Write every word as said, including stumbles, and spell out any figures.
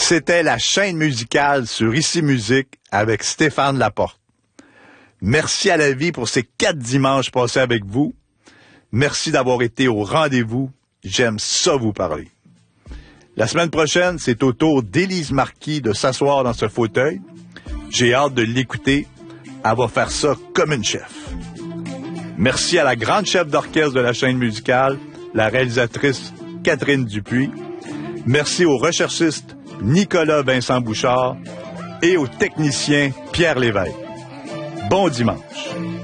C'était la chaîne musicale sur Ici Musique avec Stéphane Laporte. Merci à la vie pour ces quatre dimanches passés avec vous. Merci d'avoir été au rendez-vous. J'aime ça vous parler. La semaine prochaine, c'est au tour d'Élise Marquis de s'asseoir dans ce fauteuil. J'ai hâte de l'écouter. Elle va faire ça comme une chef. Merci à la grande chef d'orchestre de la chaîne musicale, la réalisatrice Catherine Dupuis. Merci au recherchiste Nicolas Vincent Bouchard et au technicien Pierre Lévesque. Bon dimanche.